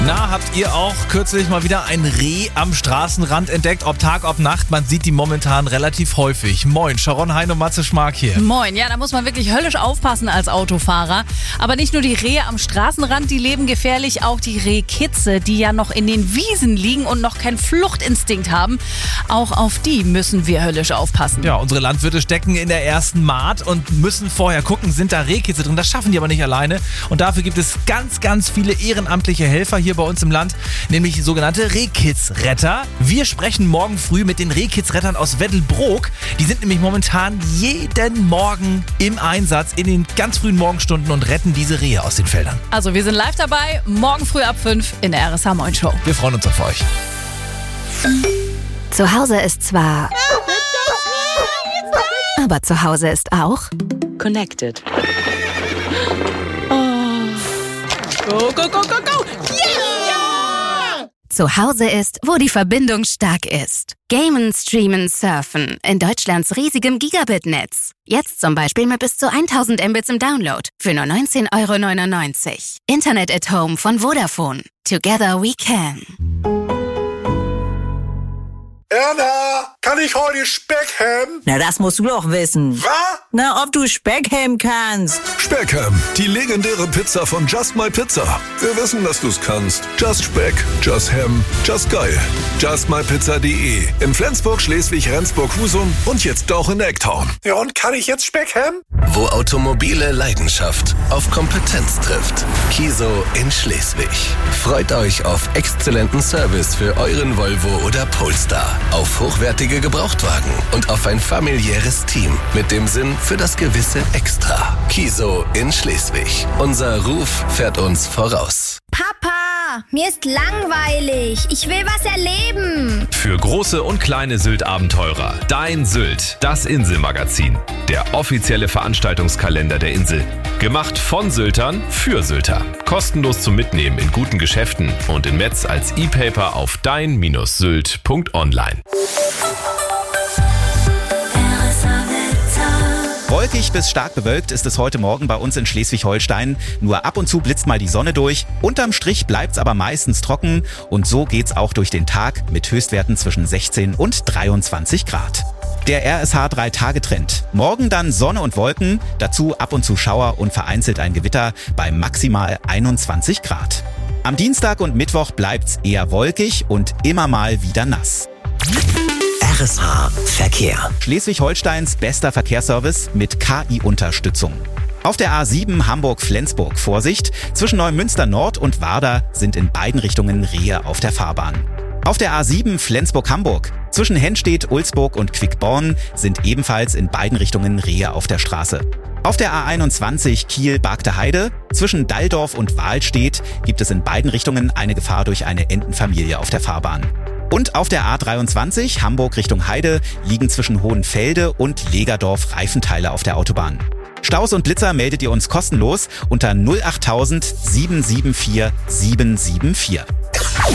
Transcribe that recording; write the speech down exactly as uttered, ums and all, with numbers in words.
Na, habt ihr auch kürzlich mal wieder ein Reh am Straßenrand entdeckt? Ob Tag, ob Nacht, man sieht die momentan relativ häufig. Moin, Sharon, Hein und Matze Schmark hier. Moin, ja, da muss man wirklich höllisch aufpassen als Autofahrer. Aber nicht nur die Rehe am Straßenrand, die leben gefährlich, auch die Rehkitze, die ja noch in den Wiesen liegen und noch keinen Fluchtinstinkt haben. Auch auf die müssen wir höllisch aufpassen. Ja, unsere Landwirte stecken in der ersten Maat und müssen vorher gucken, sind da Rehkitze drin. Das schaffen die aber nicht alleine. Und dafür gibt es ganz, ganz viele ehrenamtliche Helfer hier bei uns im Land, nämlich sogenannte Rehkitzretter. Wir sprechen morgen früh mit den Rehkitzrettern aus Weddelbrook. Die sind nämlich momentan jeden Morgen im Einsatz in den ganz frühen Morgenstunden und retten diese Rehe aus den Feldern. Also wir sind live dabei, morgen früh ab fünf in der R S H Moin Show. Wir freuen uns auf euch. Zu Hause ist zwar... aber zu Hause ist auch... Connected. Go, go, go, go, go! Yeah! Zu Hause ist, wo die Verbindung stark ist. Gamen, streamen, surfen in Deutschlands riesigem Gigabit-Netz. Jetzt zum Beispiel mit bis zu tausend Mbits im Download für nur neunzehn Euro neunundneunzig. Internet at Home von Vodafone. Together we can. Erna, kann ich heute Speck haben? Na, das musst du doch wissen. Was? Na, ob du Speck haben kannst. Speckham, die legendäre Pizza von Just My Pizza. Wir wissen, dass du's kannst. Just Speck, Just Ham, Just geil. just my pizza punkt de. In Flensburg, Schleswig, Rendsburg, Husum und jetzt auch in Ecktown. Ja, und kann ich jetzt Speck haben? Wo automobile Leidenschaft auf Kompetenz trifft. Kiso in Schleswig. Freut euch auf exzellenten Service für euren Volvo oder Polestar. Auf hochwertige Gebrauchtwagen und auf ein familiäres Team mit dem Sinn für das gewisse Extra. Kiso in Schleswig. Unser Ruf fährt uns voraus. Papa, mir ist langweilig. Ich will was erleben. Für große und kleine Sylt-Abenteurer. Dein Sylt, das Inselmagazin. Der offizielle Veranstaltungskalender der Insel. Gemacht von Syltern für Sylter. Kostenlos zum Mitnehmen in guten Geschäften und in Metz als E-Paper auf dein Sylt punkt online. Wolkig bis stark bewölkt ist es heute Morgen bei uns in Schleswig-Holstein. Nur ab und zu blitzt mal die Sonne durch. Unterm Strich bleibt's aber meistens trocken. Und so geht's auch durch den Tag mit Höchstwerten zwischen sechzehn und dreiundzwanzig Grad. Der R S H drei Tage Trend. Morgen dann Sonne und Wolken, dazu ab und zu Schauer und vereinzelt ein Gewitter bei maximal einundzwanzig Grad. Am Dienstag und Mittwoch bleibt's eher wolkig und immer mal wieder nass. R S H Verkehr. Schleswig-Holsteins bester Verkehrsservice mit K I-Unterstützung. Auf der A sieben Hamburg-Flensburg Vorsicht, zwischen Neumünster Nord und Warder sind in beiden Richtungen Rehe auf der Fahrbahn. Auf der A sieben Flensburg-Hamburg, zwischen Henstedt, Ulsburg und Quickborn sind ebenfalls in beiden Richtungen Rehe auf der Straße. Auf der A einundzwanzig Kiel-Bargte Heide, zwischen Dalldorf und Wahlstedt gibt es in beiden Richtungen eine Gefahr durch eine Entenfamilie auf der Fahrbahn. Und auf der A dreiundzwanzig Hamburg Richtung Heide liegen zwischen Hohenfelde und Legerdorf Reifenteile auf der Autobahn. Staus und Blitzer meldet ihr uns kostenlos unter null acht tausend sieben sieben vier sieben sieben vier.